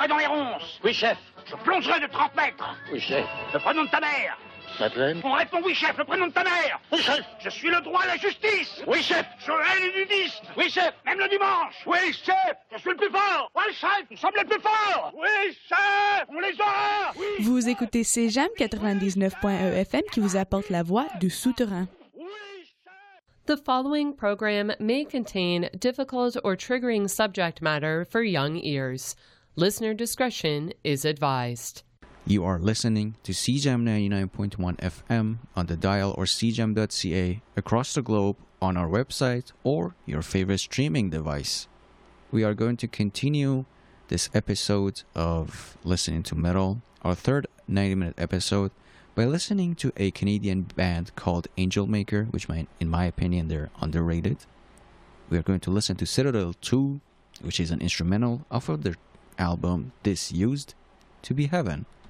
tirerai dans les ronces. Oui, chef. Je plongerai de 30 mètres. Oui, chef. Le prénom de ta mère. Madeleine. On répond oui, chef, le prénom de ta mère. Oui, chef. Je suis le droit à la justice. Oui, chef. Je hais les nudistes. Oui, chef. Même le dimanche. Oui, chef. Je suis le plus fort. Oui, chef. Nous sommes les plus forts. Oui, chef. On les aura. Oui. Vous écoutez CJAM 99.1 FM qui vous apporte la voix du souterrain. The following program may contain difficult or triggering subject matter for young ears. Listener discretion is advised. You are listening to CJAM 99.1 FM on the dial or cjam.ca across the globe on our website or your favorite streaming device. We are going to continue this episode of Listening to Metal, our third 90-minute episode, by listening to a Canadian band called Angel Maker, which in my opinion, they're underrated. We are going to listen to Citadel 2, which is an instrumental off of their album Disused to Be Heaven.